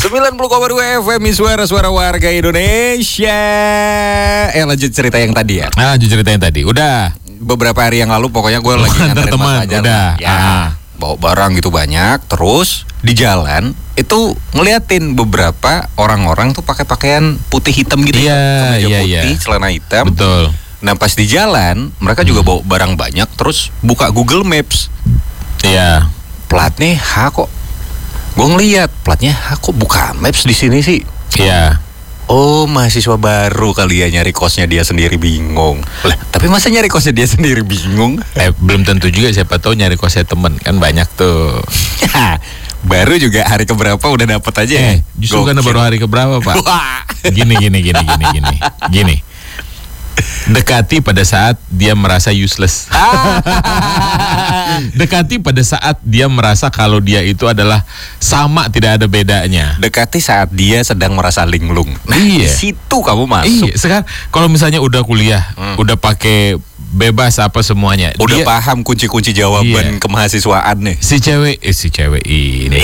90,2 FM suara warga Indonesia. Lanjut cerita yang tadi ya. Lanjut cerita yang tadi. Udah. Beberapa hari yang lalu pokoknya gue lagi nganterin teman. Mas Fajar. Udah. Ya, bawa barang gitu banyak. Terus di jalan itu ngeliatin beberapa orang-orang tuh pakai pakaian putih hitam gitu. Iya, Kemeja putih, celana hitam. Betul. Nah pas di jalan mereka juga bawa barang banyak. Terus buka Google Maps. Iya. Platnya H kok. Gue ngeliat platnya H kok buka Maps di sini sih. Iya. Oh mahasiswa baru kali ya, nyari kosnya dia sendiri bingung. Lah, tapi masa nyari kosnya dia sendiri bingung? Belum tentu juga, siapa tahu nyari kosnya temen, kan banyak tuh. Baru juga hari keberapa udah dapet aja. Justru karena baru hari keberapa, Pak. Gini. Dekati pada saat dia merasa useless. Dekati pada saat dia merasa kalau dia itu adalah sama, tidak ada bedanya. Dekati saat dia sedang merasa linglung. Di situ kamu masuk. Iya, sekarang kalau misalnya udah kuliah, udah pakai bebas apa semuanya. Udah dia paham kunci-kunci jawaban kemahasiswaan nih. Si cewek ini.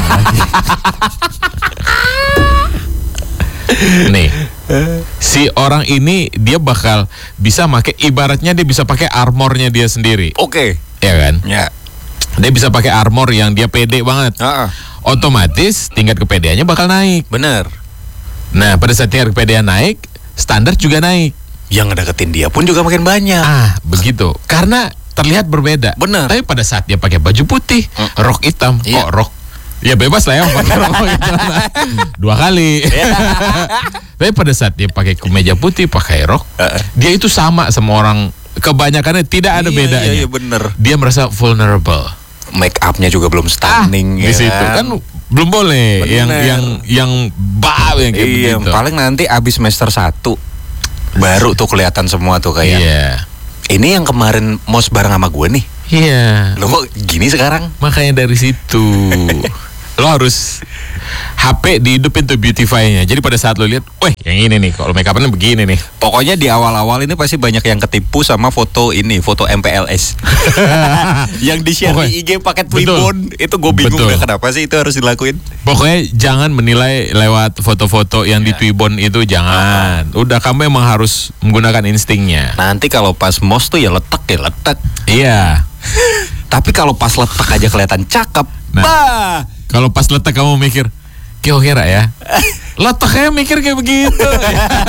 Nih, si orang ini dia bakal bisa pakai, ibaratnya dia bisa pakai armornya dia sendiri. Oke. Ya kan? Ya. Dia bisa pakai armor yang dia pede banget. Otomatis tingkat kepedeannya bakal naik. Bener. Nah, pada saat tingkat kepedean naik, standar juga naik. Yang ngedeketin dia pun juga makin banyak. Begitu. Karena terlihat berbeda. Bener. Tapi pada saat dia pakai baju putih, rok hitam, kok rok? Ya bebas lah ya pakai rok hitam. 2 kali. Tapi pada saat dia pakai kemeja putih, pakai rok, dia itu sama orang. Kebanyakannya tidak ada bedanya. Iya bener. Dia merasa vulnerable. Make upnya juga belum stunning. Di situ kan belum boleh. Bener. Yang kayak begitu. Paling nanti abis semester 1 baru tuh kelihatan semua tuh kayak. Iya. Ini yang kemarin mos bareng sama gue nih. Iya. Lo kok gini sekarang? Makanya dari situ lo harus HP dihidupin tuh beautify-nya. Jadi pada saat lo lihat, weh yang ini nih, kalau make up-nya begini nih. Pokoknya di awal-awal ini pasti banyak yang ketipu sama foto MPLS. Yang di-share di IG pakai Twibbon. Itu gue bingung deh kenapa sih itu harus dilakuin. Pokoknya jangan menilai lewat foto-foto yang di Twibbon itu, jangan. Udah, kamu emang harus menggunakan instingnya. Nanti kalau pas mos tuh ya letek. Iya. Tapi kalau pas letak aja kelihatan cakep. Kalau pas letak kamu mikir, kira-kira ya, letaknya mikir kayak begitu.